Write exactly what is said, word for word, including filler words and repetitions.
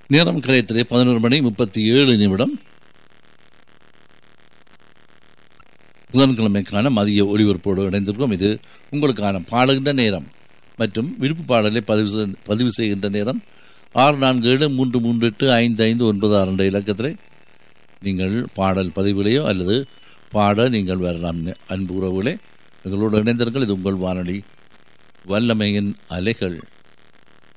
நேரம் கலையத்திலே பதினோரு மணி முப்பத்தி ஏழு நிமிடம். புதன்கிழமைக்கான மதிய ஒளிபரப்போடு இணைந்திருக்கிறோம். இது உங்களுக்கான பாடுகின்ற நேரம் மற்றும் விருப்பு பாடலை பதிவு பதிவு செய்கின்ற நேரம். ஆறு நான்கு ஏழு மூன்று மூன்று எட்டு ஐந்து ஐந்து ஒன்பது ஆறு என்ற இலக்கத்திலே நீங்கள் பாடல் பதிவுகளையோ அல்லது பாட நீங்கள் வரலாம். அன்பு உறவுகளே, எங்களோடு இணைந்தீர்கள். இது உங்கள் வானொலி வல்லமையின் அலைகள்.